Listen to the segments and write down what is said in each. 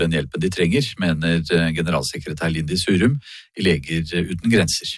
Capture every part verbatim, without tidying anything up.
den hjelpen de trenger, mener generalsekretær Lindy Surum i Leger uten grenser.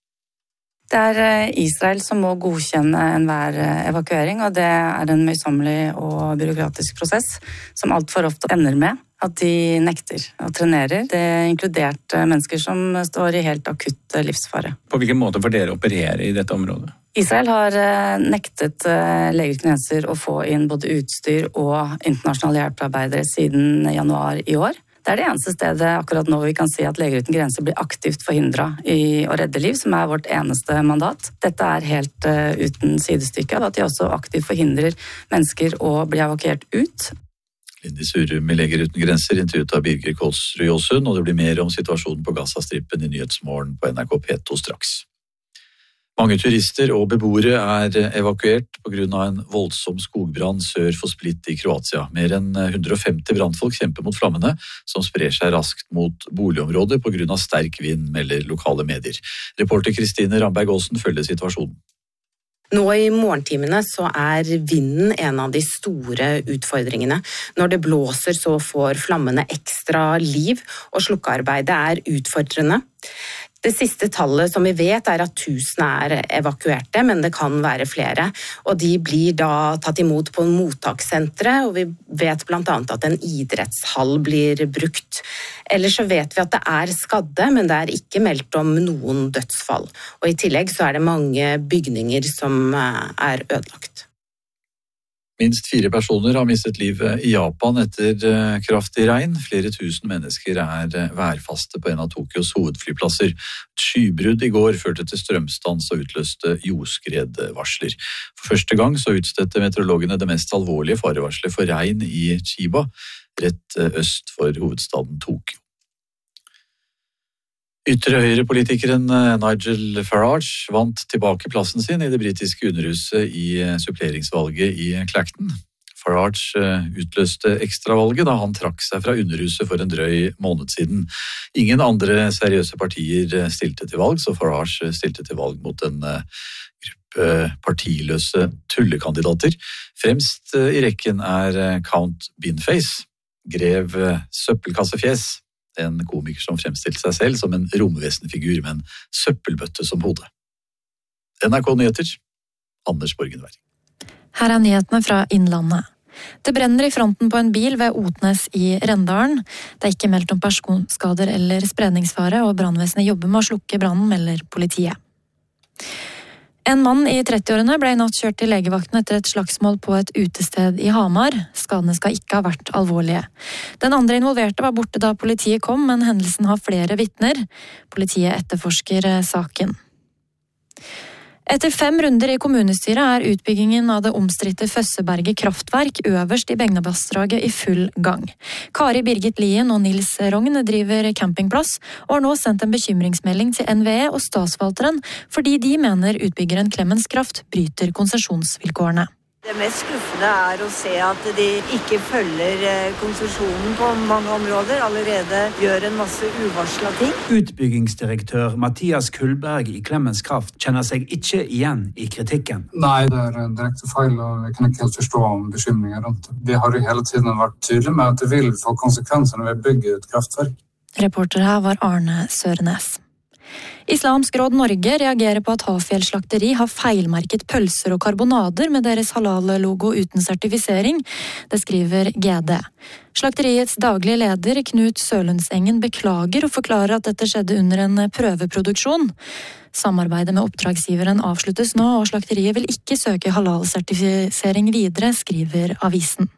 Det er Israel som må godkjenne enhver evakuering, og det er en møysommelig og byråkratisk prosess som alt for ofte ender med at de nekter og trenerer. Det er inkludert mennesker som står i helt akutt livsfare. På hvilken måte får dere operere i dette området? Israel har nektet Leger uten grenser å få inn både utstyr og internasjonale hjelpearbeidere siden januar i år. Det er det eneste stedet akkurat nå vi kan si at Leger uten grenser blir aktivt forhindret i å redde liv, som er vårt eneste mandat. Dette er helt uh, uten sidestykke, at de også aktivt forhindrer mennesker å bli evakuert ut. Lindy Surum i Leger uten grenser, intervjuet av Birger Kolsrud Jåsund, og det blir mer om situasjonen på Gazastripen i Nyhetsmorgen på N R K P to straks. Mange turister og beboere er evakuert på grunn av en voldsom skogbrann sør for Split i Kroatia. Mer enn hundre og femti brannfolk kjemper mot flammene, som sprer seg raskt mot boligområder på grunn av sterk vind, melder lokale medier. Reporter Kristine Ramberg Aasen følger situasjonen. Nå i morgentimene så er vinden en av de store utfordringene. Når det blåser så får flammene ekstra liv, og slukkearbeidet er utfordrende. Det siste tallet som vi vet er at tusen er evakuerte, men det kan være flere. Og de blir da tatt imot på mottakssentre, og vi vet blant annet at en idrettshall blir brukt. Ellers så vet vi at det er skadde, men det er ikke meldt om noen dødsfall. Og i tillegg så er det mange bygninger som er ødelagt. Minst fire personer har mistet livet i Japan etter kraftig regn. Flere tusen mennesker er værfaste på en av Tokyos hovedflyplasser. Et skybrudd i går førte til strømstans og utløste jordskredvarsler. For første gang så utstedte meteorologene det mest alvorlige farevarselet for regn i Chiba, rett øst for hovedstaden Tokyo. Ytre høyrepolitikeren Nigel Farage vant tilbake plassen sin i det britiske underhuset i suppleringsvalget i Clacton. Farage utløste ekstravalget da han trakk seg fra underhuset for en drøy måned siden. Ingen andre seriøse partier stilte til valg, så Farage stilte til valg mot en gruppe partiløse tullekandidater. Fremst i rekken er Count Beanface, grev Søppelkassefjes, en komiker som fremstilte seg selv som en romvesenfigur med en søppelbøtte som hode. N R K Nyheter, Anders Borgenberg. Her er nyhetene fra Innlandet. Det brenner i fronten på en bil ved Otnes i Rendalen. Det er ikke meldt om personskader eller spredningsfare, og brannvesenet jobber med å slukke brannen, melder politiet. En mann i trettiårene ble i natt kjørt til legevakten etter et slagsmål på et utested i Hamar. Skadene skal ikke ha vært alvorlige. Den andre involverte var borte da politiet kom, men hendelsen har flere vitner. Politiet etterforsker saken. Etter fem runder i kommunestyret er utbyggingen av det omstridte Føsseberget kraftverk øverst i Begnabassdraget i full gang. Kari Birgit Lien og Nils Rogn driver campingplass, og har nå sendt en bekymringsmelding til N V E og statsforvalteren, fordi de mener utbyggeren Clemens Kraft bryter konsesjonsvilkårene. Det mest skuffende er å se at de ikke følger konsesjonen på mange områder, allerede gjør en masse uvarsla ting. Utbyggingsdirektør Mathias Kullberg i Clemens Kraft kjenner seg ikke igjen i kritikken. Nei, det er direkte feil, og jeg kan ikke helt forstå om bekymringer rundt det. Vi har jo hele tiden vært tydelige med at det vil få konsekvenser når vi bygger et kraftverk. Reporter her var Arne Sørenes. Islamsk Råd Norge reagerer på at Hafjell slakteri har feilmerket pølser og karbonader med deres halal-logo uten sertifisering. Det skriver G D. Slakteriets daglige leder Knut Sølundsengen beklager og forklarer at dette skjedde under en prøveproduksjon. Samarbeidet med oppdragsgiveren avsluttes nå, og slakteriet vil ikke søke halal-sertifisering videre, skriver avisen.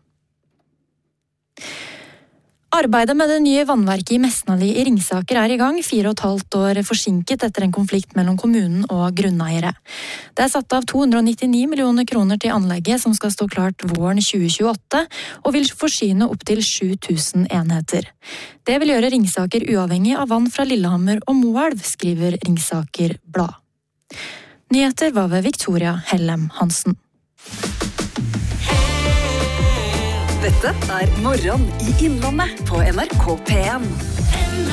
Arbeidet med det nye vannverket i Mesnali i Ringsaker er i gang, fire og et halvt år forsinket etter en konflikt mellom kommunen og grunneiere. Det er satt av to hundre og nittini millioner kroner til anlegget som skal stå klart våren tjue tjueåtte, og vil forsyne opp til sju tusen enheter. Det vil gjøre Ringsaker uavhengig av vann fra Lillehammer og Moelv, skriver Ringsaker Blad. Nyheter var ved Victoria Hellem Hansen. Dette er Morgen i Innlandet på N R K P en.